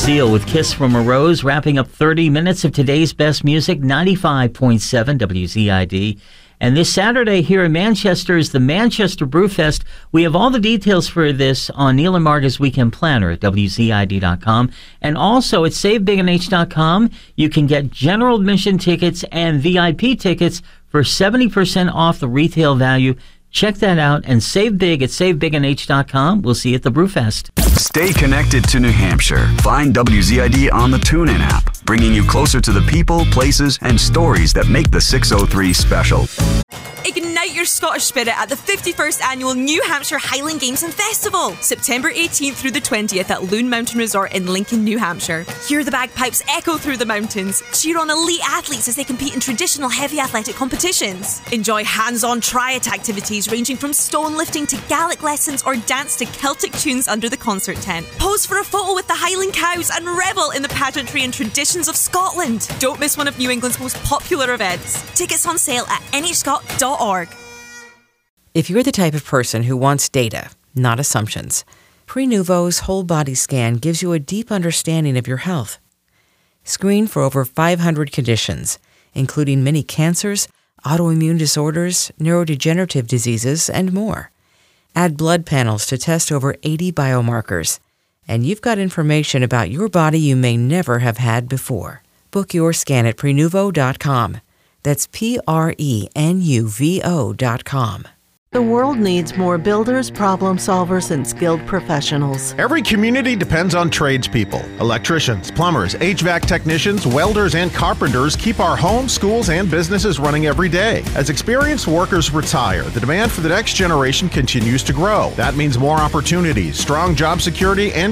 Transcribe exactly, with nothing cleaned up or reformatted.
Seal with Kiss from a Rose, wrapping up thirty minutes of today's best music, ninety-five point seven W Z I D. And this Saturday here in Manchester is the Manchester Brewfest. We have all the details for this on Neil and Marga's Weekend Planner at W Z I D dot com. And also at Save Big N H dot com, you can get general admission tickets and V I P tickets for seventy percent off the retail value. Check that out and save big at Save Big N H dot com. We'll see you at the Brewfest. Stay connected to New Hampshire. Find W Z I D on the TuneIn app, bringing you closer to the people, places, and stories that make the six oh three special. Ignite your Scottish spirit at the fifty-first Annual New Hampshire Highland Games and Festival, September eighteenth through the twentieth at Loon Mountain Resort in Lincoln, New Hampshire. Hear the bagpipes echo through the mountains. Cheer on elite athletes as they compete in traditional heavy athletic competitions. Enjoy hands-on triad activities ranging from stone lifting to Gaelic lessons or dance to Celtic tunes under the concert tent. Pose for a photo with the Highland cows and revel in the pageantry and traditions of Scotland. Don't miss one of New England's most popular events. Tickets on sale at N H scot dot org. If you're the type of person who wants data, not assumptions, Prenuvo's whole body scan gives you a deep understanding of your health. Screen for over five hundred conditions, including many cancers, autoimmune disorders, neurodegenerative diseases, and more. Add blood panels to test over eighty biomarkers, and you've got information about your body you may never have had before. Book your scan at Prenuvo dot com. That's P R E N U V O dot com. The world needs more builders, problem solvers, and skilled professionals. Every community depends on tradespeople. Electricians, plumbers, H V A C technicians, welders, and carpenters keep our homes, schools, and businesses running every day. As experienced workers retire, the demand for the next generation continues to grow. That means more opportunities, strong job security, and